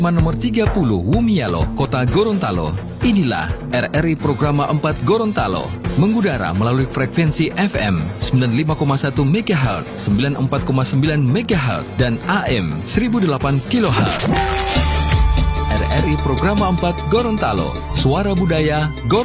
Nomor 30 Wumialo, Kota Gorontalo. Inilah RRI Programa 4 Gorontalo, mengudara melalui frekuensi FM 95,1 MHz, 94,9 MHz, dan AM 1008 kHz. RRI Programa 4 Gorontalo, suara budaya Gorontalo.